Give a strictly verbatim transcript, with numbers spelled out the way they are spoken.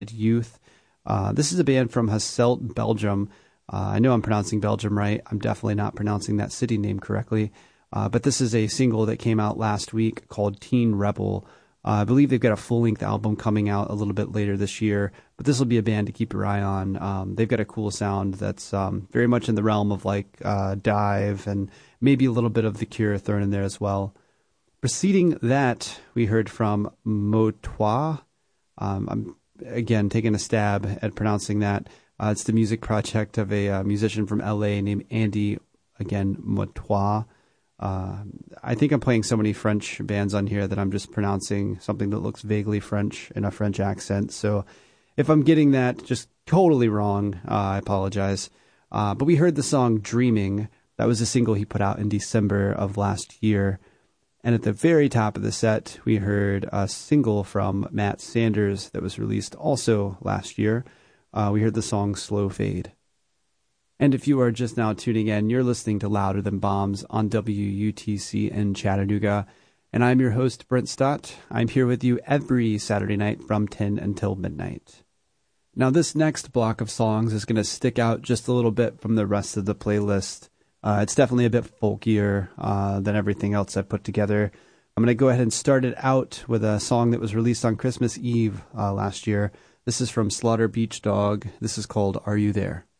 Youth. Uh, this is a band from Hasselt, Belgium. Uh, I know I'm pronouncing Belgium right. I'm definitely not pronouncing that city name correctly. Uh, but this is a single that came out last week called Teen Rebel. Uh, I believe they've got a full-length album coming out a little bit later this year, but this will be a band to keep your eye on. Um, they've got a cool sound that's um, very much in the realm of like uh, Dive and maybe a little bit of The Cure thrown in there as well. Preceding that, we heard from Motois. Um, I'm, again, taking a stab at pronouncing that. Uh, it's the music project of a uh, musician from L A named Andy, again, Motois. Uh, I think I'm playing so many French bands on here that I'm just pronouncing something that looks vaguely French in a French accent. So if I'm getting that just totally wrong, uh, I apologize. Uh, but we heard the song Dreaming. That was a single he put out in December of last year. And at the very top of the set, we heard a single from Matt Sanders that was released also last year. Uh, we heard the song Slow Fade. And if you are just now tuning in, you're listening to Louder Than Bombs on W U T C in Chattanooga. And I'm your host, Brent Stott. I'm here with you every Saturday night from ten until midnight. Now, this next block of songs is going to stick out just a little bit from the rest of the playlist. Uh, it's definitely a bit folkier uh, than everything else I've put together. I'm going to go ahead and start it out with a song that was released on Christmas Eve uh, last year. This is from Slaughter Beach Dog. This is called Are You There?